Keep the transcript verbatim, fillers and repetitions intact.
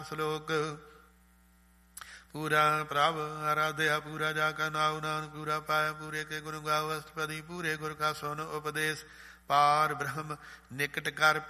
ਸਲੋਕ। ਪੂਰਾ ਪ੍ਰਭ ਆਰਾਧਿਆ ਪੂਰਾ ਜਾ ਕਾ ਨਾਉ ਨਾਨਕ ਪੂਰਾ ਪਾਇਆ ਪੂਰੇ ਕੇ ਗੁਰੂ ਗਾਓ ਅਸ਼ਟਪਦੀ ਪੂਰੇ ਗੁਰ ਕਾ ਸੁਨ ਉਪਦੇਸ਼। ਪਾਰ ਬ੍ਰਹਮ ਨਿਕਟ ਕਰ